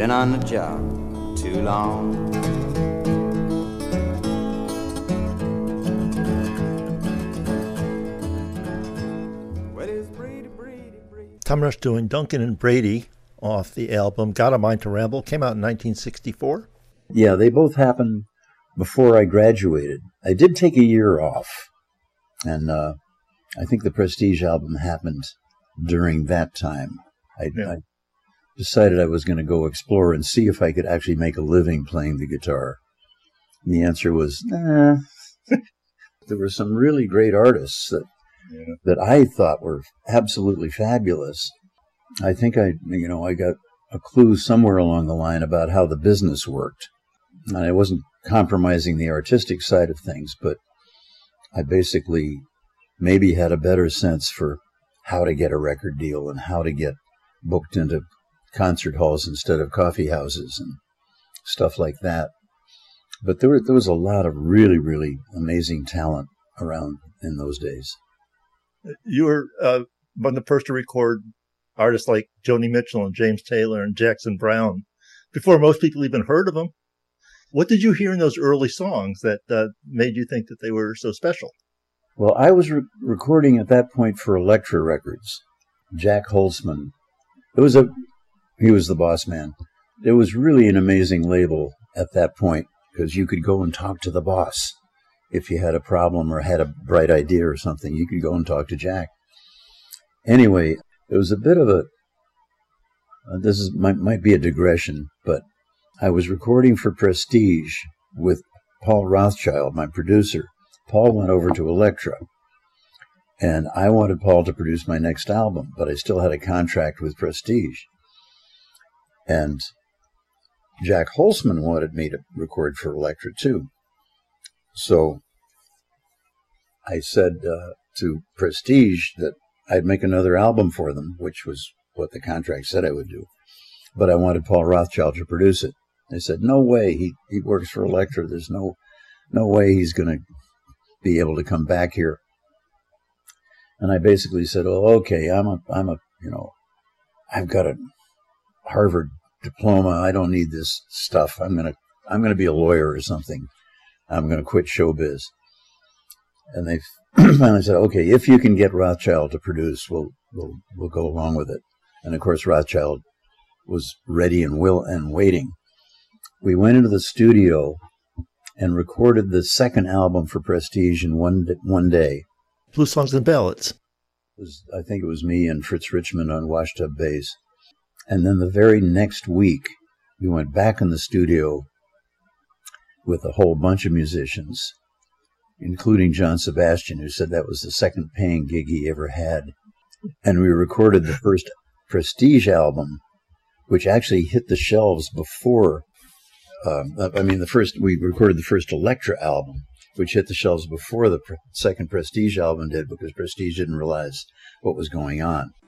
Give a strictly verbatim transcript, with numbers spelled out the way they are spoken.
been on the job too long. Tom Rush doing Duncan and Brady off the album Got a Mind to Ramble. Came out in nineteen sixty-four. Yeah, they both happened before I graduated. I did take a year off, and uh, I think the Prestige album happened during that time. I, yeah. I decided I was going to go explore and see if I could actually make a living playing the guitar. And the answer was, nah. There were some really great artists that Yeah. that I thought were absolutely fabulous. I think I, you know, I got a clue somewhere along the line about how the business worked. And I wasn't compromising the artistic side of things, but I basically maybe had a better sense for how to get a record deal and how to get booked into concert halls instead of coffee houses and stuff like that. But there, were, there was a lot of really, really amazing talent around in those days. You were uh, one of the first to record artists like Joni Mitchell and James Taylor and Jackson Browne before most people even heard of them. What did you hear in those early songs that uh, made you think that they were so special? Well, I was re- recording at that point for Elektra Records. Jack Holzman. It was a, he was the boss man. It was really an amazing label at that point because you could go and talk to the boss. If you had a problem or had a bright idea or something, you could go and talk to Jack. Anyway, it was a bit of a, uh, this is might, might be a digression, but I was recording for Prestige with Paul Rothchild, my producer. Paul went over to Elektra, and I wanted Paul to produce my next album, but I still had a contract with Prestige. And Jack Holzman wanted me to record for Elektra, too. So I said uh, to Prestige that I'd make another album for them, which was what the contract said I would do. But I wanted Paul Rothchild to produce it. They said, no way. He he works for Elektra. There's no no way he's going to be able to come back here. And I basically said, oh, okay, I'm a, I'm a, you know, I've got a Harvard diploma. I don't need this stuff. I'm going to, I'm going to be a lawyer or something. I'm going to quit showbiz. And they finally said, okay, if you can get Rothchild to produce, we'll, we'll, we'll go along with it. And of course, Rothchild was ready and will and waiting. We went into the studio and recorded the second album for Prestige in one, one day. Blues Songs and Ballads. It was, I think it was me and Fritz Richmond on washtub bass. And then the very next week, we went back in the studio with a whole bunch of musicians, including John Sebastian, who said that was the second paying gig he ever had. And we recorded the first Prestige album, which actually hit the shelves before, um, I mean, the first, we recorded the first Elektra album, which hit the shelves before the pre- second Prestige album did, because Prestige didn't realize what was going on.